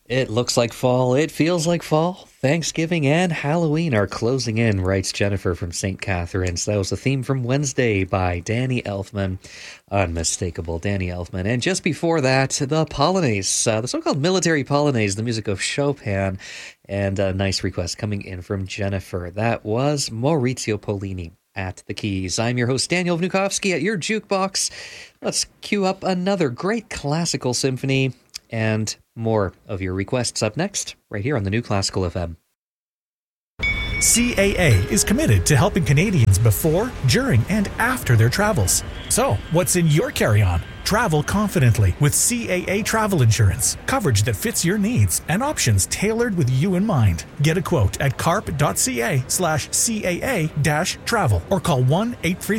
It looks like fall. It feels like fall. Thanksgiving and Halloween are closing in, writes Jennifer from St. Catharines. That was a theme from Wednesday by Danny Elfman. Unmistakable Danny Elfman. And just before that, the Polonaise, the so-called military Polonaise, the music of Chopin. And a nice request coming in from Jennifer. That was Maurizio Pollini at the keys. I'm your host, Daniel Vnukovsky, at your jukebox. Let's cue up another great classical symphony and more of your requests up next, right here on the New Classical FM. CAA is committed to helping Canadians before, during, and after their travels. So, what's in your carry-on? Travel confidently with CAA travel insurance. Coverage that fits your needs and options tailored with you in mind. Get a quote at carp.ca/CAA-travel or call 1-833